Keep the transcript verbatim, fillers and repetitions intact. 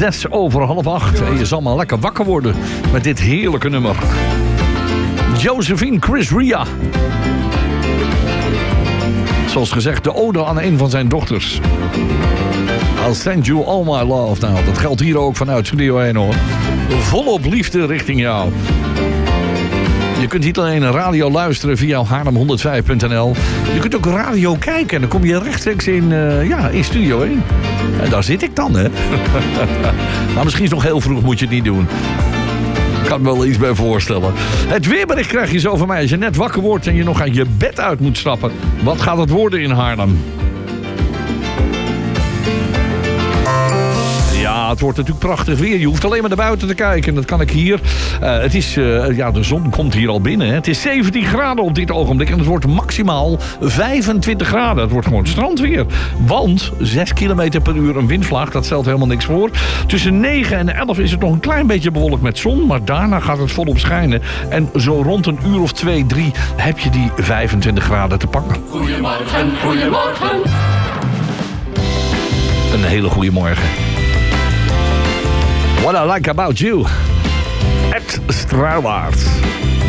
zes over half acht. En je zal maar lekker wakker worden met dit heerlijke nummer. Josephine Chris Ria. Zoals gezegd, de ode aan een van zijn dochters. I'll send you all my love. Nou, dat geldt hier ook vanuit Studio één, hoor. Volop liefde richting jou. Je kunt niet alleen radio luisteren via Haarlem honderdvijf punt n l. Je kunt ook radio kijken. En dan kom je rechtstreeks in, uh, ja, in Studio één. En daar zit ik dan, hè. Maar misschien is het nog heel vroeg, moet je het niet doen. Ik kan me wel iets bij voorstellen. Het weerbericht krijg je zo van mij. Als je net wakker wordt en je nog aan je bed uit moet stappen. Wat gaat het worden in Haarlem? Ja, het wordt natuurlijk prachtig weer. Je hoeft alleen maar naar buiten te kijken. En dat kan ik hier. Uh, het is, uh, ja, de zon komt hier al binnen. Hè. Het is zeventien graden op dit ogenblik. En het wordt maximaal vijfentwintig graden. Het wordt gewoon strandweer. Want zes kilometer per uur een windvlaag, dat stelt helemaal niks voor. Tussen negen en elf is het nog een klein beetje bewolkt met zon. Maar daarna gaat het volop schijnen. En zo rond een uur of twee, drie heb je die vijfentwintig graden te pakken. Goedemorgen, goedemorgen. Een hele goede morgen. What I like about you. Ed Struilaert.